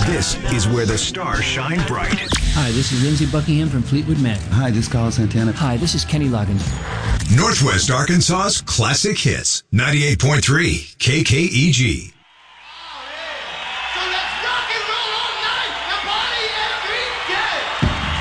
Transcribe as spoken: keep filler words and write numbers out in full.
This is where the stars shine bright. Hi, this is Lindsey Buckingham from Fleetwood Mac. Hi, this is Carlos Santana. Hi, this is Kenny Loggins. Northwest Arkansas's classic hits. ninety-eight point three K K E G. So let's rock and roll on.